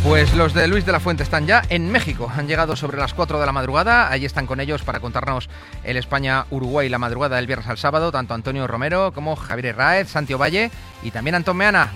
Pues los de Luis de la Fuente están ya en México. Han llegado sobre las 4 de la madrugada. Allí están con ellos para contarnos el España-Uruguay la madrugada del viernes al sábado. Tanto Antonio Romero como Javier Herráez, Santi Ovalle y también Antón Meana.